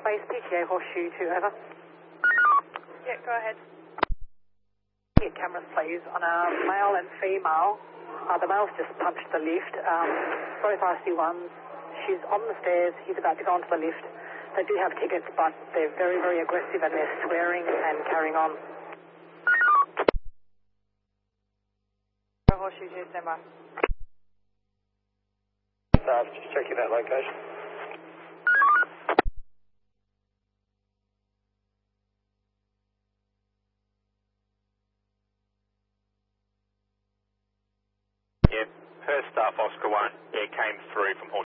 Base PTA Horseshoe 2, over. Yeah, go ahead. Get cameras, please, on a male and female. The male's just punched the lift. Both IC1s. She's on the stairs. He's about to go onto the lift. They do have tickets, but they're very, very aggressive and they're swearing and carrying on. Horseshoe 2, stand by. Just checking that location. Yeah, per staff Oscar 1, yeah, came through from